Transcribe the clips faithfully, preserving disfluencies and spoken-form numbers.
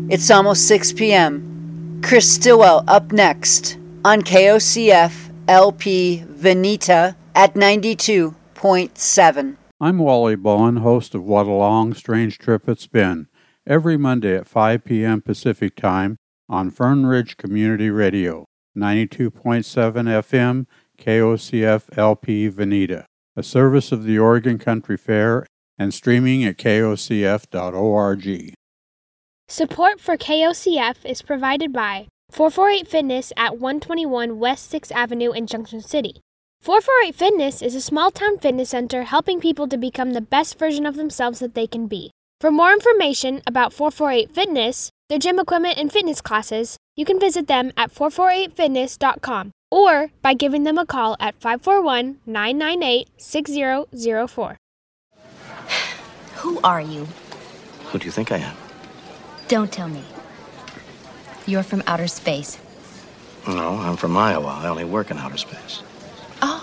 It's almost six p.m. Chris Stillwell up next on K O C F L P Veneta at ninety-two point seven. I'm Wally Bowen, host of What a Long Strange Trip It's Been, every Monday at five p.m. Pacific Time on Fern Ridge Community Radio, ninety-two point seven F M, K O C F L P Veneta, a service of the Oregon Country Fair, and streaming at K O C F dot org. Support for K O C F is provided by four forty-eight Fitness at one twenty-one West sixth Avenue in Junction City. four forty-eight Fitness is a small-town fitness center helping people to become the best version of themselves that they can be. For more information about four forty-eight Fitness, their gym equipment and fitness classes, you can visit them at four forty-eight fitness dot com or by giving them a call at five four one, nine nine eight, six zero zero four. Who are you? Who do you think I am? Don't tell me. You're from outer space. No, I'm from Iowa. I only work in outer space. Oh.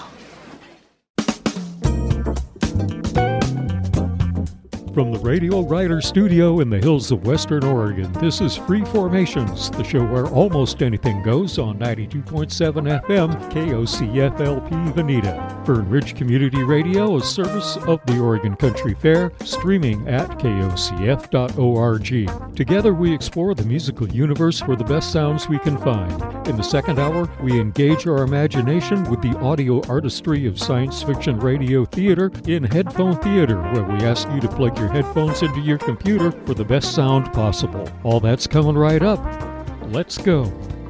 From the Radio Writer Studio in the hills of Western Oregon, this is Free Formations, the show where almost anything goes on ninety-two point seven F M, K O C F L P Veneta. Fern Ridge Community Radio, a service of the Oregon Country Fair, streaming at K O C F dot org. Together we explore the musical universe for the best sounds we can find. In the second hour, we engage our imagination with the audio artistry of science fiction radio theater in Headphone Theater, where we ask you to plug your headphones into your computer for the best sound possible. All that's coming right up. Let's go.